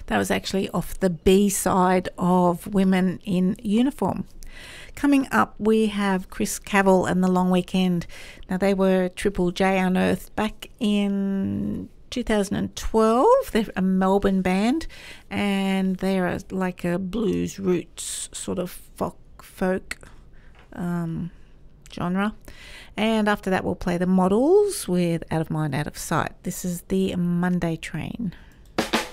That was actually off the B side of Women in Uniform. Coming up, we have Chris Cavell and The Long Weekend. Now, they were Triple J Unearthed back in 2012. They're a Melbourne band, and they're like a blues roots sort of folk genre. And after that, we'll play The Models with Out of Mind, Out of Sight. This is the Monday Train.